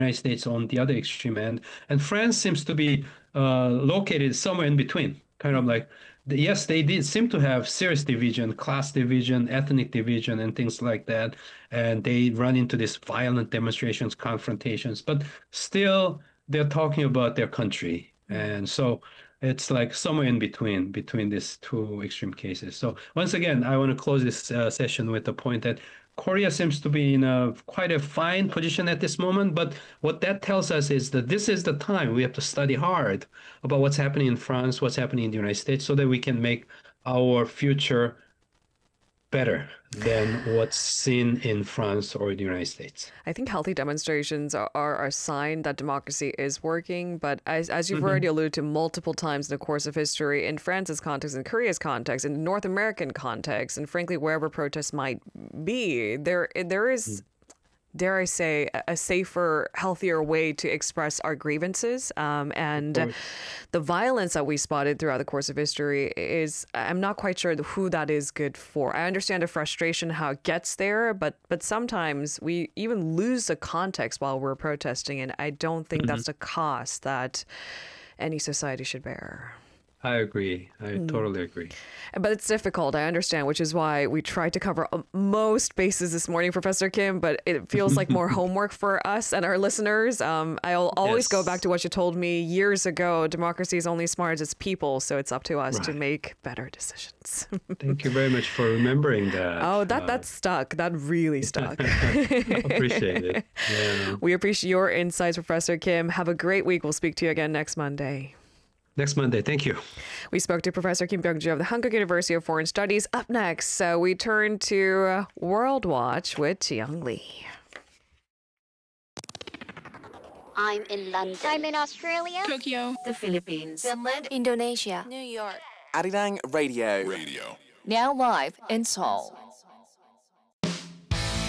United States on the other extreme end, and France seems to be located somewhere in between. Kind of like, yes, they did seem to have serious division, class division, ethnic division, and things like that, and they run into these violent demonstrations, confrontations, but still they're talking about their country, and so it's like somewhere in between these two extreme cases. So once again, I want to close this session with the point that Korea seems to be in a quite a fine position at this moment, but what that tells us is that this is the time we have to study hard about what's happening in France, what's happening in the United States, so that we can make our future better than what's seen in France or the United States. I think healthy demonstrations are a sign that democracy is working. But as you've already alluded to multiple times in the course of history, in France's context, in Korea's context, in the North American context, and frankly, wherever protests might be, there is, dare I say, a safer, healthier way to express our grievances. And the violence that we spotted throughout the course of history is, I'm not quite sure who that is good for. I understand the frustration, how it gets there, but sometimes we even lose the context while we're protesting. And I don't think that's the cost that any society should bear. I agree. I totally agree. But it's difficult, I understand, which is why we tried to cover most bases this morning, Professor Kim, but it feels like more homework for us and our listeners. I'll always go back to what you told me years ago. Democracy is only as smart as its people, so it's up to us to make better decisions. Thank you very much for remembering that. Oh, that stuck. That really stuck. Appreciate it. Yeah. We appreciate your insights, Professor Kim. Have a great week. We'll speak to you again next Monday. Next Monday. Thank you. We spoke to Professor Kim Byung-ju of the Hankuk University of Foreign Studies. Up next, we turn to World Watch with Jiyoung Lee. I'm in London. I'm in Australia. Tokyo. The Philippines. Finland. Indonesia. New York. Arirang Radio. Radio. Now live in Seoul.